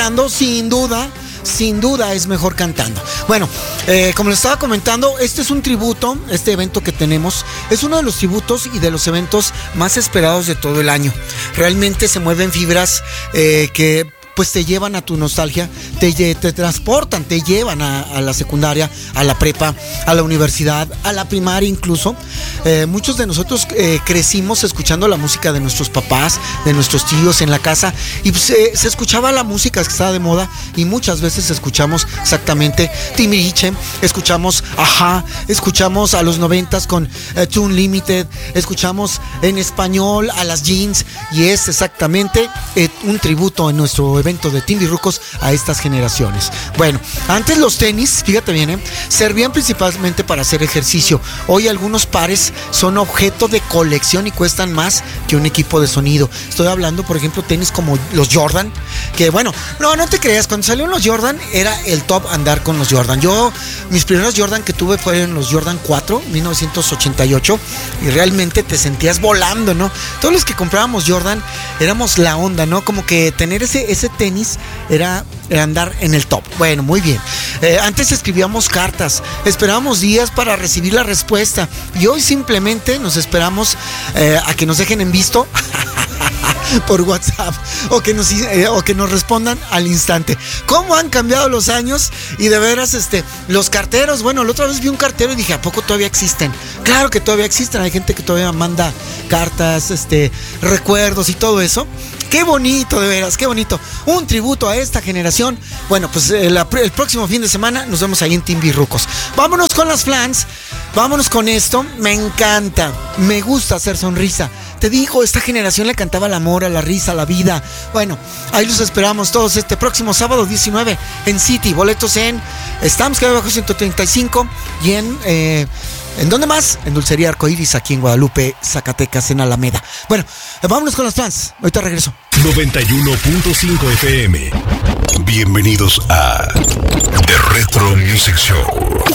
cantando, sin duda es mejor cantando. Bueno, como les estaba comentando, este es un tributo, este evento que tenemos es uno de los tributos y de los eventos más esperados de todo el año. Realmente se mueven fibras que pues te llevan a tu nostalgia, te transportan, te llevan a la secundaria, a la prepa, a la universidad, a la primaria incluso. Muchos de nosotros crecimos escuchando la música de nuestros papás, de nuestros tíos en la casa, y pues, se escuchaba la música que estaba de moda, y muchas veces escuchamos exactamente Timbiriche, escuchamos Ajá, escuchamos a los 90s con Tune Limited, escuchamos en español a las Jeans, y es exactamente un tributo en nuestro evento de Timbirrucos a estas generaciones. Bueno, antes los tenis, fíjate bien, servían principalmente para hacer ejercicio. Hoy algunos pares son objeto de colección y cuestan más que un equipo de sonido. Estoy hablando, por ejemplo, tenis como los Jordan, que bueno, no te creas, cuando salieron los Jordan era el top andar con los Jordan. Mis primeros Jordan que tuve fueron los Jordan 4, 1988, y realmente te sentías volando, ¿no? Todos los que comprábamos Jordan éramos la onda, ¿no? Como que tener ese tenis era andar en el top. Bueno, muy bien. Antes escribíamos cartas, esperábamos días para recibir la respuesta, y hoy simplemente nos esperamos a que nos dejen en visto por WhatsApp o que nos respondan al instante. ¿Cómo han cambiado los años? Y de veras, los carteros, bueno, la otra vez vi un cartero y dije, ¿a poco todavía existen? Claro que todavía existen, hay gente que todavía manda cartas, recuerdos y todo eso. Qué bonito, de veras, qué bonito. Un tributo a esta generación. Bueno, pues el próximo fin de semana nos vemos ahí en Timbirrucos. Vámonos con las flans. Vámonos con esto. Me encanta. Me gusta hacer sonrisa. Te digo, esta generación le cantaba el amor, a la risa, a la vida. Bueno, ahí los esperamos todos este próximo sábado 19 en City. Boletos estamos que abajo 135 y ¿en dónde más? En Dulcería Arcoíris, aquí en Guadalupe, Zacatecas, en Alameda. Bueno, vámonos con las fans. Ahorita regreso. 91.5 FM. Bienvenidos a The Retro Music Show.